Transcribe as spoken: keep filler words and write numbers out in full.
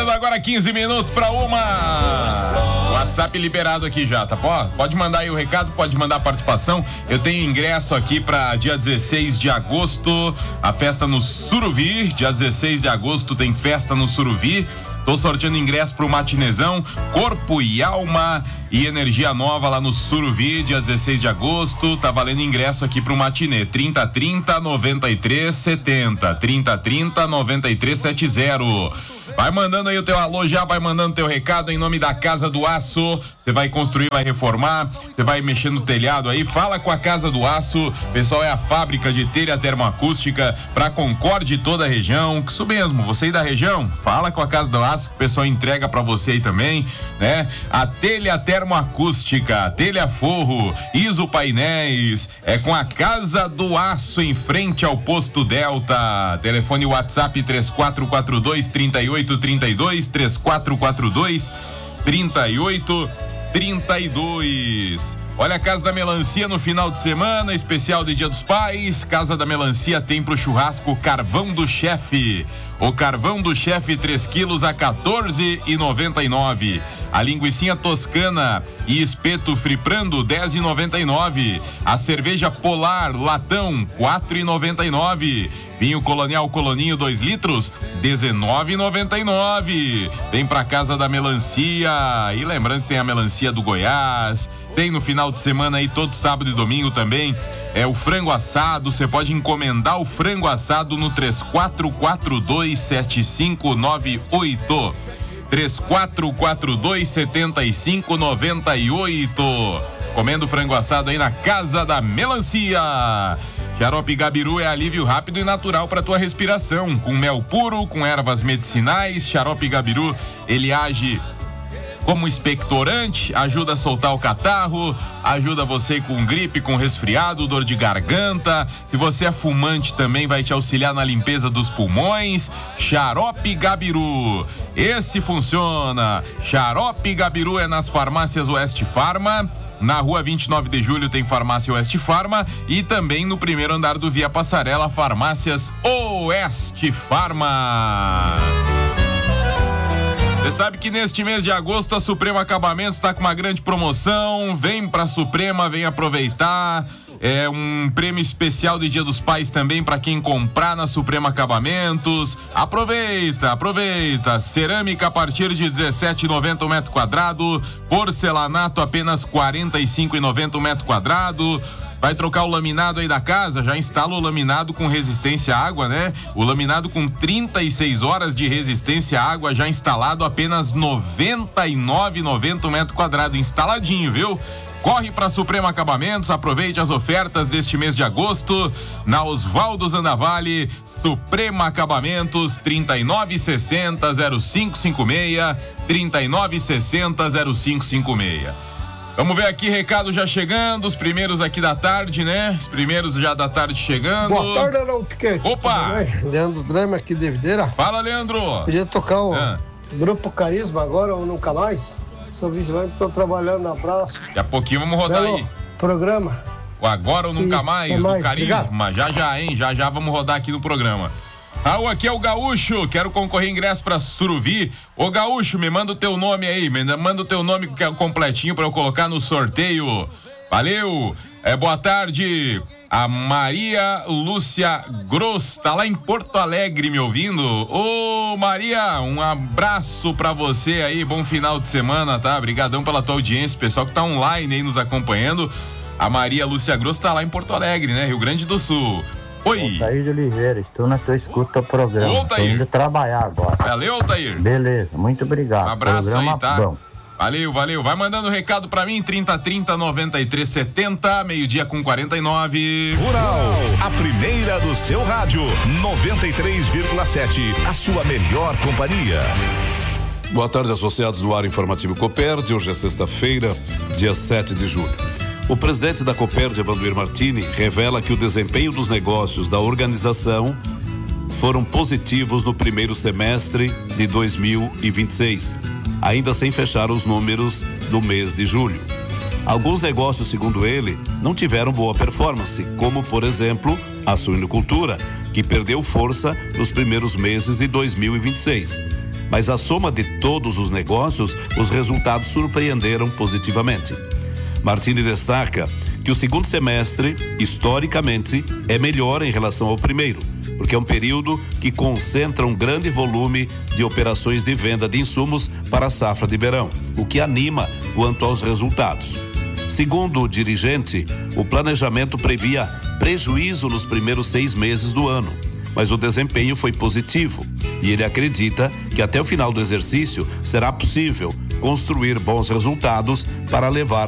Faltando agora quinze minutos para uma. WhatsApp liberado aqui já, tá? Pode mandar aí o recado, pode mandar a participação. Eu tenho ingresso aqui para dia dezesseis de agosto, a festa no Suruvi. Dia dezesseis de agosto tem festa no Suruvi. Tô sorteando ingresso pro matinezão, Corpo e Alma e Energia Nova lá no Suruvi, dia dezesseis de agosto. Tá valendo ingresso aqui pro matinê. trinta trinta, noventa e três, setenta. trinta trinta, noventa e três, setenta. Vai mandando aí o teu alô, já vai mandando teu recado em nome da Casa do Aço. Você vai construir, vai reformar, você vai mexer no telhado aí, fala com a Casa do Aço. Pessoal, é a fábrica de telha termoacústica pra Concórdia e toda a região. Isso mesmo, você aí da região, fala com a Casa do Aço, o pessoal entrega pra você aí também, né? A telha termoacústica, telha forro, iso painéis, é com a Casa do Aço em frente ao Posto Delta. Telefone WhatsApp três quatro quatro dois, trinta e oito trinta e dois, três quatro quatro dois, trinta e oito trinta e dois. Olha a Casa da Melancia no final de semana, especial de Dia dos Pais. Casa da Melancia tem pro churrasco Carvão do Chefe. O Carvão do Chefe três quilos a quatorze e noventa e nove. A linguicinha toscana e espeto friprando dez e noventa e nove. A cerveja Polar latão quatro e noventa e nove. Vinho Colonial Coloninho dois litros dezenove e noventa e nove. Vem pra Casa da Melancia. E lembrando que tem a melancia do Goiás. Tem no final de semana aí, todo sábado e domingo também, é o frango assado. Você pode encomendar o frango assado no três quatro quatro dois, sete cinco nove oito. três quatro quatro dois, sete cinco nove oito. Comendo frango assado aí na Casa da Melancia. Xarope Gabiru é alívio rápido e natural para tua respiração. Com mel puro, com ervas medicinais. Xarope Gabiru, ele age como expectorante, ajuda a soltar o catarro, ajuda você com gripe, com resfriado, dor de garganta. Se você é fumante também vai te auxiliar na limpeza dos pulmões. Xarope Gabiru, esse funciona. Xarope Gabiru é nas farmácias Oeste Farma. Na rua vinte e nove de julho tem farmácia Oeste Farma e também no primeiro andar do Via Passarela, farmácias Oeste Farma. Você sabe que neste mês de agosto a Suprema Acabamentos está com uma grande promoção. Vem pra Suprema, vem aproveitar. É um prêmio especial de Dia dos Pais também para quem comprar na Suprema Acabamentos. Aproveita, aproveita. Cerâmica a partir de dezessete e noventa o metro quadrado. Porcelanato apenas quarenta e cinco e noventa o metro quadrado. Vai trocar o laminado aí da casa? Já instala o laminado com resistência à água, né? O laminado com trinta e seis horas de resistência à água já instalado, apenas noventa e nove e noventa o metro quadrado, instaladinho, viu? Corre para Suprema Acabamentos, aproveite as ofertas deste mês de agosto. Na Osvaldo Zandavalli, Suprema Acabamentos, trinta e nove sessenta, zero cinco cinco seis, trinta e nove sessenta, zero cinco cinco seis. Vamos ver aqui, recado já chegando, os primeiros aqui da tarde, né? Os primeiros já da tarde chegando. Boa tarde, Arão Piquet. Opa! Leandro Drama aqui de Videira. Fala, Leandro. Podia tocar o ah. Grupo Carisma agora ou nunca mais? Sou vigilante, tô trabalhando, abraço. Daqui a pouquinho vamos rodar Belo aí. Programa. O Agora ou Nunca e, Mais, mais, do Carisma. Obrigado. Já já, hein? Já já vamos rodar aqui no programa. Ah, aqui é o Gaúcho, quero concorrer ingresso pra Suruvi. Ô Gaúcho, me manda o teu nome aí, me manda o teu nome completinho pra eu colocar no sorteio. Valeu! É, boa tarde, a Maria Lúcia Gross, tá lá em Porto Alegre me ouvindo. Ô Maria, um abraço pra você aí, bom final de semana, tá? Obrigadão pela tua audiência, pessoal que tá online aí nos acompanhando. A Maria Lúcia Gross tá lá em Porto Alegre, né? Rio Grande do Sul. Oi. Altair de Oliveira, estou na tua escuta do programa. Ô, Tair. Tô indo trabalhar agora. Valeu, Tair. Beleza, muito obrigado. Um abraço programa aí, tá? Bom. Valeu, valeu. Vai mandando recado pra mim, trinta trinta, noventa e três setenta, meio-dia com quarenta e nove. Rural, a primeira do seu rádio, noventa e três vírgula sete, a sua melhor companhia. Boa tarde, associados do Ar Informativo Copérdia. Hoje é sexta-feira, dia sete de julho. O presidente da Copérdia, Vanduir Martini, revela que o desempenho dos negócios da organização foram positivos no primeiro semestre de dois mil e vinte e seis, ainda sem fechar os números do mês de julho. Alguns negócios, segundo ele, não tiveram boa performance, como, por exemplo, a suinocultura, que perdeu força nos primeiros meses de dois mil e vinte e seis. mas a soma de todos os negócios, os resultados surpreenderam positivamente. Martini destaca que o segundo semestre, historicamente, é melhor em relação ao primeiro, porque é um período que concentra um grande volume de operações de venda de insumos para a safra de verão, o que anima quanto aos resultados. Segundo o dirigente, o planejamento previa prejuízo nos primeiros seis meses do ano, mas o desempenho foi positivo e ele acredita que até o final do exercício será possível construir bons resultados para levar